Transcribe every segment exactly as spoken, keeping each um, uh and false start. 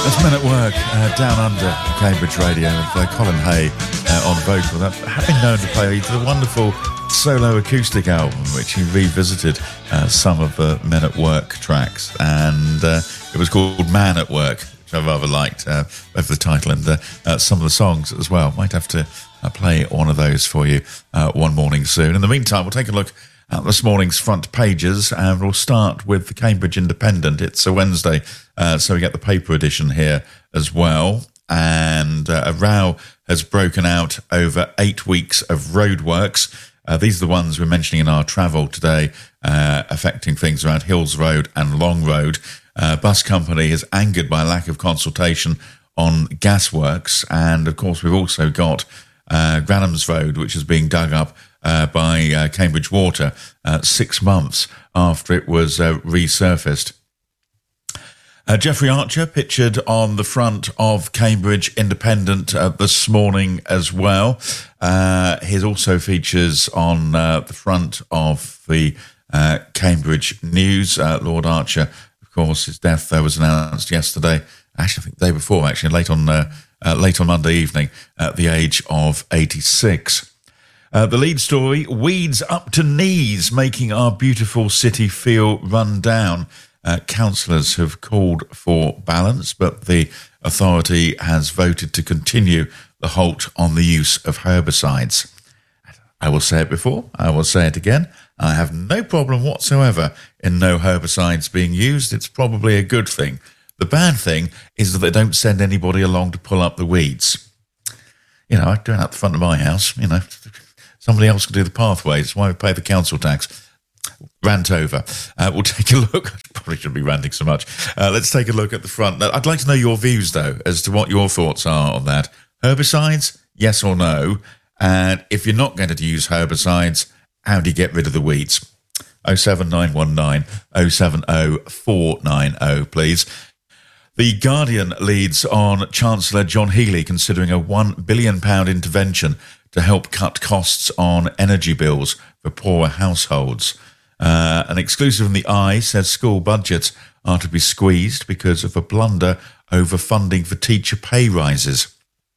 Men at Work, uh, Down Under, Cambridge Radio, with uh, Colin Hay uh, on vocal. That had been known to play the wonderful solo acoustic album, which he revisited uh, some of the Men at Work tracks, and uh, it was called Man at Work, which I rather liked, uh, both the title and uh, uh, some of the songs as well. Might have to uh, play one of those for you uh, one morning soon. In the meantime, we'll take a look at this morning's front pages, and we'll start with the Cambridge Independent. It's a Wednesday, uh, so we get the paper edition here as well. And uh, a row has broken out over eight weeks of roadworks. Uh, these are the ones we're mentioning in our travel today, uh, affecting things around Hills Road and Long Road. Uh, bus company is angered by lack of consultation on gasworks. And, of course, we've also got uh, Granham's Road, which is being dug up Uh, by uh, Cambridge Water uh, six months after it was uh, resurfaced. Uh, Jeffrey Archer pictured on the front of Cambridge Independent uh, this morning as well. Uh, he also features on uh, the front of the uh, Cambridge News. Uh, Lord Archer, of course, his death uh, was announced yesterday. Actually, I think the day before, actually, late on uh, uh, late on Monday evening, at the age of eighty-six. Uh, the lead story, weeds up to knees, making our beautiful city feel run down. Uh, councillors have called for balance, but the authority has voted to continue the halt on the use of herbicides. I will say it before, I will say it again. I have no problem whatsoever in no herbicides being used. It's probably a good thing. The bad thing is that they don't send anybody along to pull up the weeds. You know, I do it out the front of my house, you know. Somebody else can do the pathways. That's why we pay the council tax. Rant over. Uh, we'll take a look. I probably shouldn't be ranting so much. Uh, let's take a look at the front. Now, I'd like to know your views, though, as to what your thoughts are on that. Herbicides, yes or no? And if you're not going to use herbicides, how do you get rid of the weeds? oh seven nine one nine oh seven oh four nine oh, please. The Guardian leads on Chancellor John Healey considering a one billion pounds intervention to help cut costs on energy bills for poorer households. Uh, an exclusive in the Eye says school budgets are to be squeezed because of a blunder over funding for teacher pay rises.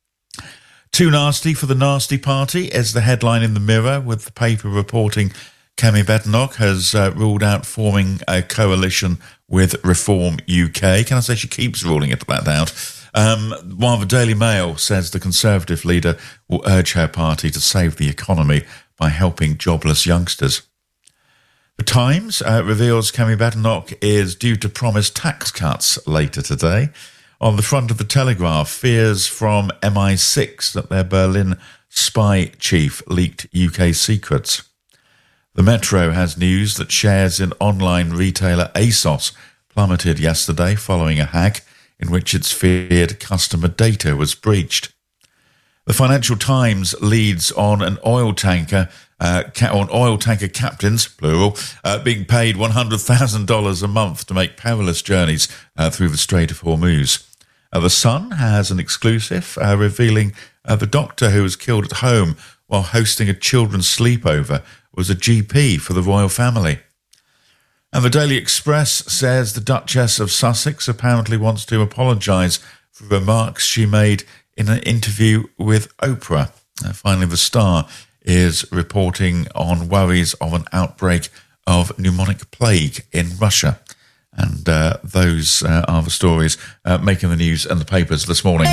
Too nasty for the nasty party is the headline in the Mirror, with the paper reporting Kemi Badenoch has uh, ruled out forming a coalition with Reform U K. Can I say she keeps ruling it that out? Um, while the Daily Mail says the Conservative leader will urge her party to save the economy by helping jobless youngsters. The Times uh, reveals Kemi Badenoch is due to promise tax cuts later today. On the front of the Telegraph, fears from M I six that their Berlin spy chief leaked U K secrets. The Metro has news that shares in online retailer ASOS plummeted yesterday following a hack in which it's feared customer data was breached. The Financial Times leads on an oil tanker, uh, ca- on oil tanker captains, plural, uh, being paid one hundred thousand dollars a month to make perilous journeys uh, through the Strait of Hormuz. Uh, the Sun has an exclusive uh, revealing uh, the doctor who was killed at home while hosting a children's sleepover was a G P for the royal family. And the Daily Express says the Duchess of Sussex apparently wants to apologise for remarks she made in an interview with Oprah. Uh, finally, the Star is reporting on worries of an outbreak of pneumonic plague in Russia. And uh, those uh, are the stories uh, making the news and the papers this morning.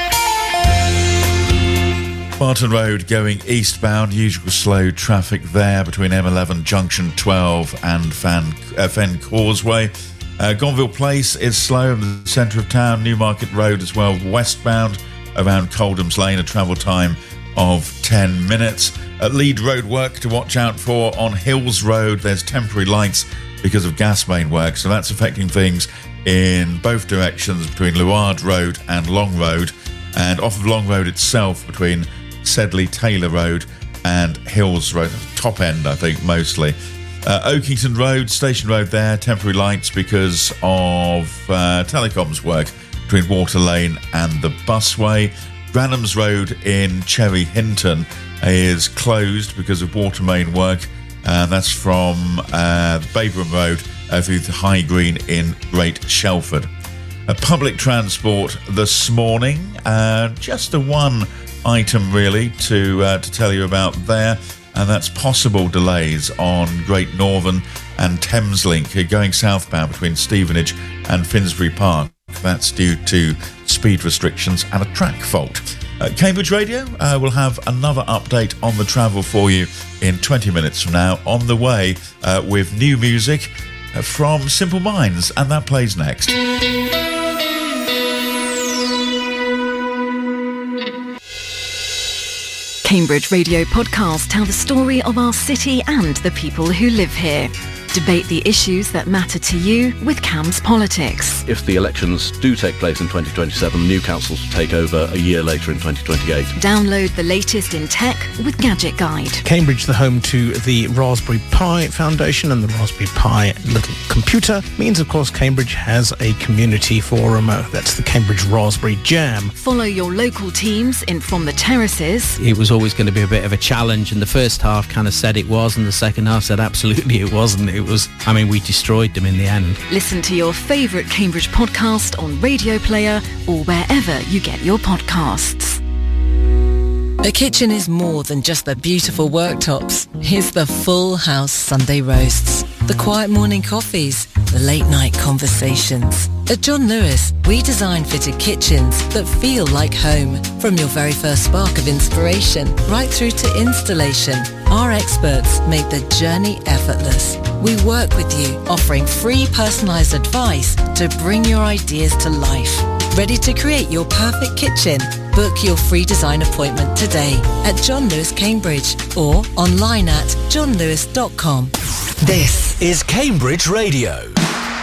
Barton Road going eastbound, usual slow traffic there between M eleven Junction twelve and Fan, uh, Fen Causeway. Uh, Gonville Place is slow in the centre of town, Newmarket Road as well, westbound around Coldham's Lane, a travel time of ten minutes. At Lead Road work to watch out for on Hills Road, there's temporary lights because of gas main work, so that's affecting things in both directions between Luard Road and Long Road, and off of Long Road itself between Sedley Taylor Road and Hills Road, top end I think mostly. Uh, Oakington Road, Station Road there, temporary lights because of uh, telecoms work between Water Lane and the busway. Granham's Road in Cherry Hinton is closed because of water main work, and that's from uh, Babram Road uh, through the High Green in Great Shelford. uh, public transport this morning. Uh, just the one item really to uh, to tell you about there, and that's possible delays on Great Northern and Thameslink going southbound between Stevenage and Finsbury Park. That's due to speed restrictions and a track fault. Uh, Cambridge Radio uh, will have another update on the travel for you in twenty minutes from now, on the way uh, with new music uh, from Simple Minds, and that plays next. Cambridge Radio podcasts tell the story of our city and the people who live here. Debate the issues that matter to you with CAMS Politics. If the elections do take place in twenty twenty-seven, new councils will take over a year later in twenty twenty-eight. Download the latest in tech with Gadget Guide. Cambridge, the home to the Raspberry Pi Foundation and the Raspberry Pi Little Computer, means, of course, Cambridge has a community forum. Uh, that's the Cambridge Raspberry Jam. Follow your local teams in From the Terraces. It was always going to be a bit of a challenge, and the first half kind of said it was, and the second half said absolutely it wasn't. It was, I mean, we destroyed them in the end. Listen to your favourite Cambridge podcast on Radio Player or wherever you get your podcasts. A kitchen is more than just the beautiful worktops. Here's the full house Sunday roasts, the quiet morning coffees, the late night conversations. At John Lewis, we design fitted kitchens that feel like home. From your very first spark of inspiration right through to installation, our experts made the journey effortless. We work with you, offering free personalised advice to bring your ideas to life. Ready to create your perfect kitchen? Book your free design appointment today at John Lewis Cambridge or online at john lewis dot com. This is Cambridge Radio.